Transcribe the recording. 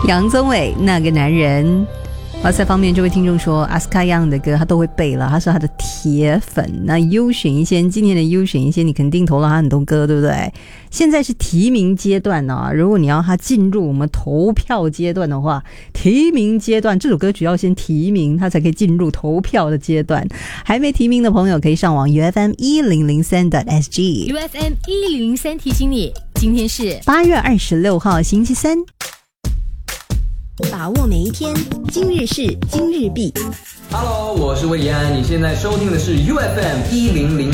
杨宗纬那个男人。哇塞，方面这位听众说阿斯卡样的歌他都会背了，他是他的铁粉。那优选一些，今天的优选一些，你肯定投了他很多歌，对不对？现在是提名阶段啊，如果你要他进入我们投票阶段的话，提名阶段这首歌曲要先提名，他才可以进入投票的阶段。还没提名的朋友可以上网 UFM1003.SG。 UFM1003 提醒你，今天是 8月26号星期三。 把握每一天，今日事今日毕。 Hello， 我是魏延安，你现在收听的是 UFM1003。